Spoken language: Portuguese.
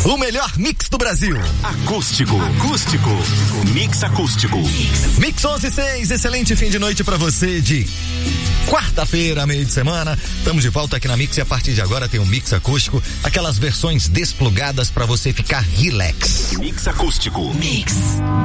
O melhor mix do Brasil. Acústico. Mix acústico. Mix 11:06, excelente fim de noite pra você de quarta-feira, meio de semana. Estamos de volta aqui na Mix e a partir de agora tem um mix acústico, aquelas versões desplugadas pra você ficar relax. Mix acústico. Mix.